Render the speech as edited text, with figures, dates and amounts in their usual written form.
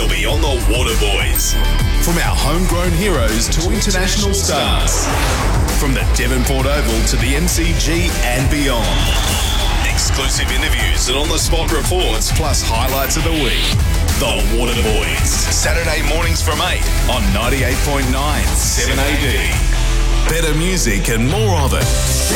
will be on the Waterboys. From our homegrown heroes to international stars. From the Devonport Oval to the MCG and beyond. Exclusive interviews and on-the-spot reports, plus highlights of the week. The Waterboys. Saturday mornings from 8 on 98.9 7AD. Better music and more of it.